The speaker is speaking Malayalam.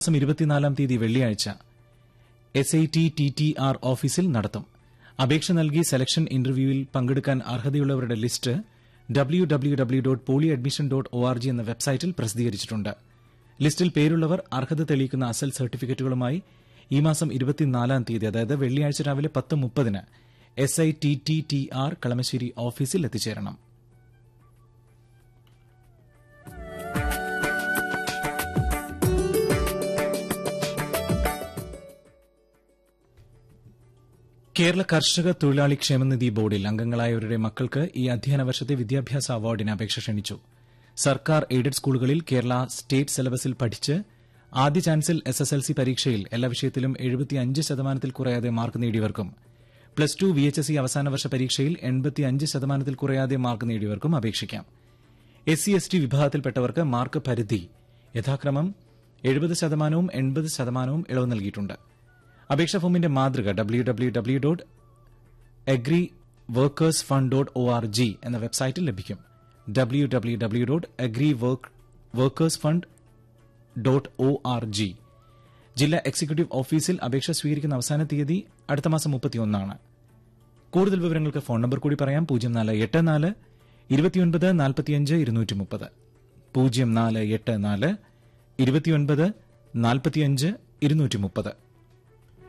മാസം 24 തീയതി വെള്ളിയാഴ്ച SIT-TTR ഓഫീസിൽ നടത്തും. അപേക്ഷ നൽകി സെലക്ഷൻ ഇന്റർവ്യൂവിൽ പങ്കെടുക്കാൻ അർഹതയുള്ളവരുടെ ലിസ്റ്റ് www.polyadmission.org എന്ന വെബ്സൈറ്റിൽ പ്രസിദ്ധീകരിച്ചിട്ടുണ്ട്. ലിസ്റ്റിൽ പേരുള്ളവർ അർഹത തെളിയിക്കുന്ന അസൽ സർട്ടിഫിക്കറ്റുകളുമായി ഈ മാസം 24 തീയതി അതായത് വെള്ളിയാഴ്ച രാവിലെ 10:30 SIT-TTR കളമശ്ശേരി ഓഫീസിൽ എത്തിച്ചേരണം. കേരള കർഷക തൊഴിലാളി ക്ഷേമനിധി ബോർഡിൽ അംഗങ്ങളായവരുടെ മക്കൾക്ക് ഈ അധ്യയന വർഷത്തെ വിദ്യാഭ്യാസ അവാർഡിന് അപേക്ഷ ക്ഷണിച്ചു. സർക്കാർ എയ്ഡഡ് സ്കൂളുകളിൽ കേരള സ്റ്റേറ്റ് സിലബസിൽ പഠിച്ച് ആദ്യ ചാൻസിൽ SSLC പരീക്ഷയിൽ എല്ലാ വിഷയത്തിലും 75% കുറയാതെ മാർക്ക് നേടിയവർക്കും +2 VHSE അവസാന വർഷ പരീക്ഷയിൽ 85% കുറയാതെ മാർക്ക് നേടിയവർക്കും അപേക്ഷിക്കാം. SC/ST വിഭാഗത്തിൽപ്പെട്ടവർക്ക് മാർക്ക് പരിധി യഥാക്രമം 70%-വും 80%-വും ഇളവ് നൽകിയിട്ടുണ്ട്. അപേക്ഷാ ഫോമിന്റെ മാതൃക www.agriworkersfund.org എന്ന വെബ്സൈറ്റിൽ ലഭിക്കും. www.agriworkersfund.org. ജില്ലാ എക്സിക്യൂട്ടീവ് ഓഫീസിൽ അപേക്ഷ സ്വീകരിക്കുന്ന അവസാന തീയതി അടുത്ത മാസം 31. കൂടുതൽ വിവരങ്ങൾക്ക് ഫോൺ നമ്പർ കൂടി പറയാം. 0484 29 45 230 0484 29 45 230.